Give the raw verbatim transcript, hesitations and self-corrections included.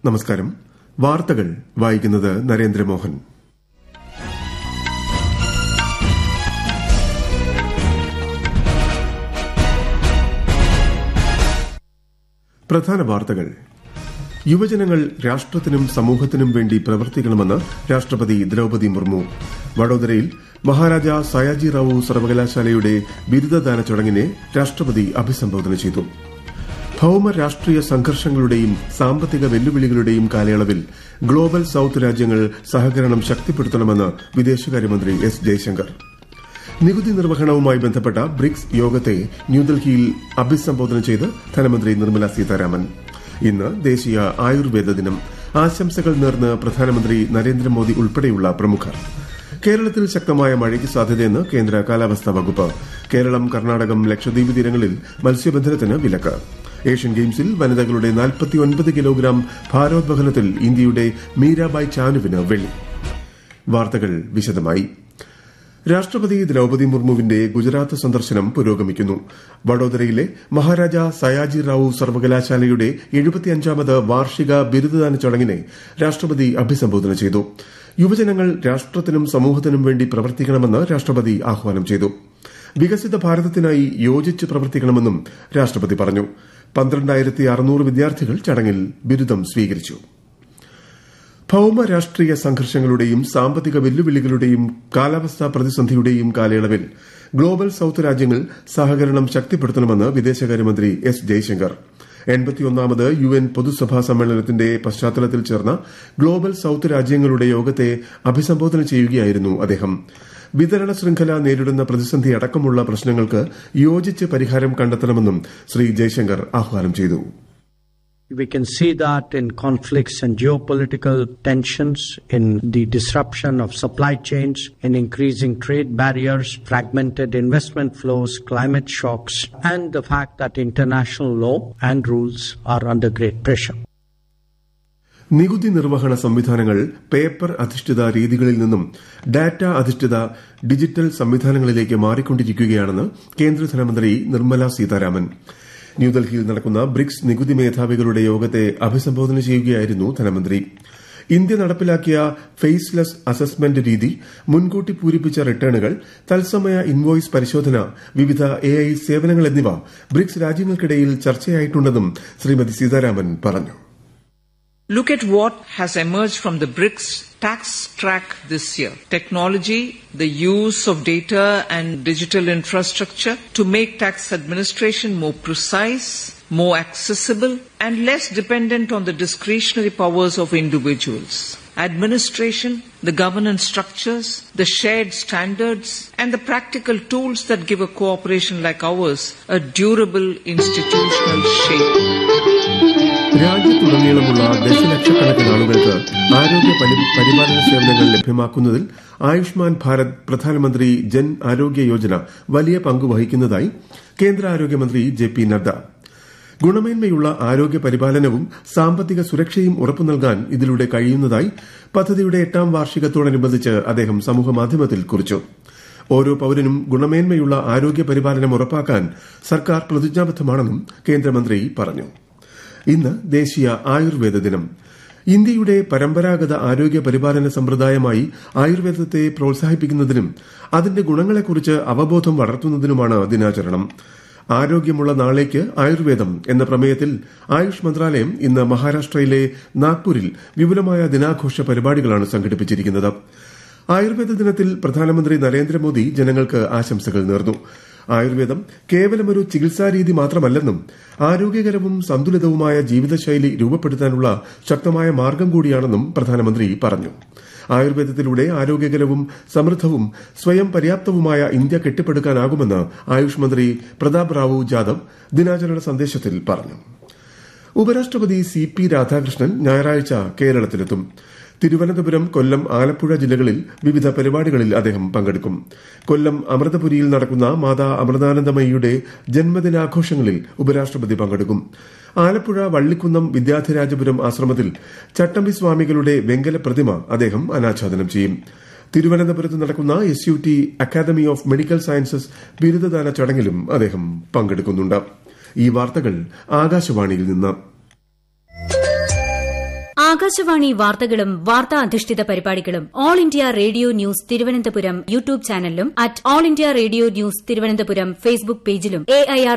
നമസ്കാരം. വാർത്തകൾ വായിക്കുന്നത് നരേന്ദ്രമോഹൻ. പ്രധാന വാർത്തകൾ. യുവജനങ്ങൾ രാഷ്ട്രത്തിനും സമൂഹത്തിനും വേണ്ടി പ്രവർത്തിക്കണമെന്ന് രാഷ്ട്രപതി ദ്രൌപദി മുർമു. വഡോദരയിൽ മഹാരാജ സയാജി റാവു സർവകലാശാലയുടെ ബിരുദദാന ചടങ്ങിനെ രാഷ്ട്രപതി അഭിസംബോധന ചെയ്തു. ഭൌമ രാഷ്ട്രീയ സംഘർഷങ്ങളുടെയും സാമ്പത്തിക വെല്ലുവിളികളുടെയും കാലയളവിൽ ഗ്ലോബൽ സൌത്ത് രാജ്യങ്ങൾ സഹകരണം ശക്തിപ്പെടുത്തണമെന്ന് വിദേശകാര്യമന്ത്രി എസ് ജയശങ്കർ. നികുതി നിർവഹണവുമായി ബന്ധപ്പെട്ട ബ്രിക്സ് യോഗത്തെ ന്യൂഡൽഹിയിൽ അഭിസംബോധന ചെയ്ത് ധനമന്ത്രി നിർമ്മല സീതാരാമൻ. ഇന്ന് ദേശീയ ആയുർവേദ ദിനം. ആശംസകൾ നേർന്ന് പ്രധാനമന്ത്രി നരേന്ദ്രമോദി ഉൾപ്പെടെയുള്ള പ്രമുഖർ. കേരളത്തിൽ ശക്തമായ മഴയ്ക്ക് സാധ്യതയെന്ന് കേന്ദ്ര കാലാവസ്ഥാ വകുപ്പ്. കേരളം, കർണാടകം, ലക്ഷദ്വീപ് തീരങ്ങളിൽ മത്സ്യബന്ധനത്തിന് വിലക്ക്. ഏഷ്യൻ ഗെയിംസിൽ വനിതകളുടെ നാൽപ്പത്തിയൊൻപത് കിലോഗ്രാം ഭാരോദ്വഹനത്തിൽ ഇന്ത്യയുടെ മീരാബായ് ചാനുവിന് വെള്ളി. വാർത്തകൾ വിശദമായി. രാഷ്ട്രപതി ദ്രൌപദി മുർമുവിന്റെ ഗുജറാത്ത് സന്ദർശനം പുരോഗമിക്കുന്നു. വഡോദരയിലെ മഹാരാജ സയാജി റാവു സർവകലാശാലയുടെ എഴുപത്തിയഞ്ചാമത് വാർഷിക ബിരുദദാന ചടങ്ങിനെ രാഷ്ട്രപതി അഭിസംബോധന ചെയ്തു. യുവജനങ്ങൾ രാഷ്ട്രത്തിനും സമൂഹത്തിനും വേണ്ടി പ്രവർത്തിക്കണമെന്ന് രാഷ്ട്രപതി ആഹ്വാനം ചെയ്തു. വികസിത ഭാരതത്തിനായി യോജിച്ച് പ്രവർത്തിക്കണമെന്നും രാഷ്ട്രപതി പറഞ്ഞു. പന്ത്രണ്ടായിരത്തി അറുന്നൂറ് വിദ്യാർത്ഥികൾ ചടങ്ങിൽ ബിരുദം സ്വീകരിച്ചു. ഭൌമ രാഷ്ട്രീയ സംഘർഷങ്ങളുടെയും സാമ്പത്തിക വെല്ലുവിളികളുടെയും കാലാവസ്ഥാ പ്രതിസന്ധിയുടെയും കാലയളവിൽ ഗ്ലോബൽ സൌത്ത് രാജ്യങ്ങൾ സഹകരണം ശക്തിപ്പെടുത്തണമെന്ന് വിദേശകാര്യമന്ത്രി എസ് ജയശങ്കർ. എൺപത്തിയൊന്നാമത് യു എൻ പൊതുസഭാ സമ്മേളനത്തിന്റെ പശ്ചാത്തലത്തിൽ ചേർന്ന ഗ്ലോബൽ സൌത്ത് രാജ്യങ്ങളുടെ യോഗത്തെ അഭിസംബോധന ചെയ്യുകയായിരുന്നു അദ്ദേഹം. വിതരണ ശൃംഖല നേരിടുന്ന പ്രതിസന്ധി അടക്കമുള്ള പ്രശ്നങ്ങൾക്ക് യോജിച്ച് പരിഹാരം കണ്ടെത്തണമെന്നും ശ്രീ ജയശങ്കർ ആഹ്വാനം ചെയ്തു. We can see that in conflicts and geopolitical tensions, in the disruption of supply chains, in increasing trade barriers, fragmented investment flows, climate shocks, and the fact that international law and rules are under great pressure. നികുതി നിർവഹണ സംവിധാനങ്ങൾ paper അധിഷ്ഠിത രീതികളിൽ നിന്നും data അധിഷ്ഠിത digital സംവിധാനങ്ങളിലേക്ക് മാറിക്കൊണ്ടിരിക്കുകയാണെന്ന് കേന്ദ്ര ധനമന്ത്രി നിർമ്മല സീതാരാമൻ. ന്യൂഡൽഹിയിൽ നടക്കുന്ന ബ്രിക്സ് നികുതി മേധാവികളുടെ യോഗത്തെ അഭിസംബോധന ചെയ്യുകയായിരുന്നു ധനമന്ത്രി. ഇന്ത്യ നടപ്പിലാക്കിയ ഫേസ്ലെസ് അസസ്മെന്റ് രീതി, മുൻകൂട്ടി പൂരിപ്പിച്ച റിട്ടേണുകൾ, തത്സമയ ഇൻവോയ്സ് പരിശോധന, വിവിധ എ ഐ സേവനങ്ങൾ എന്നിവ ബ്രിക്സ് രാജ്യങ്ങൾക്കിടയിൽ ചർച്ചയായിട്ടുണ്ടെന്നും ശ്രീമതി സീതാരാമൻ പറഞ്ഞു. Look at what has emerged from the BRICS tax track this year. Technology, the use of data and digital infrastructure to make tax administration more precise, more accessible, and less dependent on the discretionary powers of individuals. Administration, the governance structures, the shared standards, and the practical tools that give a cooperation like ours a durable institutional shape. രാജ്യത്തുടനീളമുള്ള ദശലക്ഷക്കണക്കിന് ആളുകൾക്ക് ആരോഗ്യ പരിപാലന സേവനങ്ങൾ ലഭ്യമാക്കുന്നതിൽ ആയുഷ്മാൻ ഭാരത് പ്രധാനമന്ത്രി ജൻ ആരോഗ്യ യോജന വലിയ പങ്ക് വഹിക്കുന്നതായി കേന്ദ്ര ആരോഗ്യമന്ത്രി ജെ പി നദ്ദ. ഗുണമേന്മയുള്ള ആരോഗ്യ പരിപാലനവും സാമ്പത്തിക സുരക്ഷയും ഉറപ്പു നൽകാൻ ഇതിലൂടെ കഴിയുന്നതായി പദ്ധതിയുടെ എട്ടാം വാർഷികത്തോടനുബന്ധിച്ച് അദ്ദേഹം സമൂഹമാധ്യമത്തിൽ കുറിച്ചു. ഓരോ പൌരനും ഗുണമേന്മയുള്ള ആരോഗ്യ പരിപാലനം ഉറപ്പാക്കാൻ സർക്കാർ പ്രതിജ്ഞാബദ്ധമാണെന്നും കേന്ദ്രമന്ത്രി പറഞ്ഞു. ഇന്ന് ദേശീയ ആയുർവേദ ദിനം. ഇന്ത്യയുടെ പരമ്പരാഗത ആരോഗ്യ പരിപാലന സമ്പ്രദായമായി ആയുർവേദത്തെ പ്രോത്സാഹിപ്പിക്കുന്നതിനും അതിന്റെ ഗുണങ്ങളെക്കുറിച്ച് അവബോധം വളർത്തുന്നതിനുമാണ് ദിനാചരണം. ആരോഗ്യമുള്ള നാളേക്ക് ആയുർവേദം എന്ന പ്രമേയത്തിൽ ആയുഷ് മന്ത്രാലയം ഇന്ന് മഹാരാഷ്ട്രയിലെ നാഗ്പൂരിൽ വിപുലമായ ദിനാഘോഷ പരിപാടികളാണ് സംഘടിപ്പിച്ചിരിക്കുന്നത്. ആയുർവേദ ദിനത്തിൽ പ്രധാനമന്ത്രി നരേന്ദ്രമോദി ജനങ്ങൾക്ക് ആശംസകൾ നേർന്നു. ആയുർവേദം കേവലമൊരു ചികിത്സാരീതി മാത്രമല്ലെന്നും ആരോഗ്യകരവും സന്തുലിതവുമായ ജീവിതശൈലി രൂപപ്പെടുത്താനുള്ള ശക്തമായ മാർഗം കൂടിയാണെന്നും പ്രധാനമന്ത്രി പറഞ്ഞു. ആയുർവേദത്തിലൂടെ ആരോഗ്യകരവും സമൃദ്ധവും സ്വയം പര്യാപ്തവുമായ ഇന്ത്യ കെട്ടിപ്പടുക്കാനാകുമെന്ന് ആയുഷ് മന്ത്രി പ്രതാപ് റാവു ജാദവ് ദിനാചരണ സന്ദേശത്തിൽ പറഞ്ഞു. ഉപരാഷ്ട്രപതി സി പി രാധാകൃഷ്ണൻ ഞായറാഴ്ച കേരളത്തിലെത്തും. തിരുവനന്തപുരം, കൊല്ലം, ആലപ്പുഴ ജില്ലകളിൽ വിവിധ പരിപാടികളിൽ അദ്ദേഹം പങ്കെടുക്കും. കൊല്ലം അമൃതപുരിയിൽ നടക്കുന്ന മാതാ അമൃതാനന്ദമയിയുടെ ജന്മദിനാഘോഷങ്ങളിൽ ഉപരാഷ്ട്രപതി പങ്കെടുക്കും. ആലപ്പുഴ വള്ളിക്കുന്നം വിദ്യാധിരാജപുരം ആശ്രമത്തിൽ ചട്ടമ്പി സ്വാമികളുടെ വെങ്കല പ്രതിമ അദ്ദേഹം അനാച്ഛാദനം ചെയ്യും. തിരുവനന്തപുരത്ത് നടക്കുന്ന S U T academy of medical sciences ബിരുദദാന ചടങ്ങിലും അദ്ദേഹം പങ്കെടുക്കുന്നുണ്ട്. ഈ വാർത്തകൾ ആകാശവാണിയിൽ നിന്ന്. ആകാശവാണി വാർത്തകളും വാർത്താ അധിഷ്ഠിത പരിപാടികളും all India radio news Thiruvananthapuram YouTube ചാനലിലും at all India radio news Thiruvananthapuram Facebook പേജിലും എ ഐ ആർ